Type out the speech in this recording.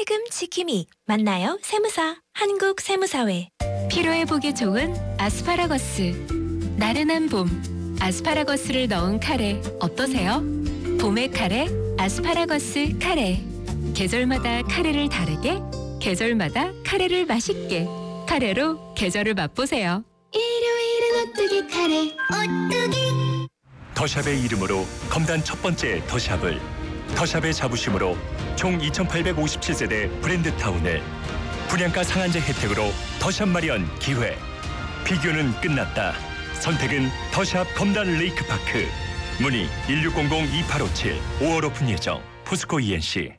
시금치 키미 만나요 세무사 한국세무사회. 피로회복에 좋은 아스파라거스. 나른한 봄, 아스파라거스를 넣은 카레 어떠세요? 봄의 카레, 아스파라거스 카레. 계절마다 카레를 다르게, 계절마다 카레를 맛있게. 카레로 계절을 맛보세요. 일요일은 오뚜기 카레, 오뚜기. 더샵의 이름으로 검단 첫 번째 더샵을, 더샵의 자부심으로 총 2,857세대 브랜드타운을 분양가 상한제 혜택으로 더샵 마련 기회. 비교는 끝났다. 선택은 더샵 검단 레이크파크. 문의 1600-2857. 5월 오픈 예정. 포스코 ENC.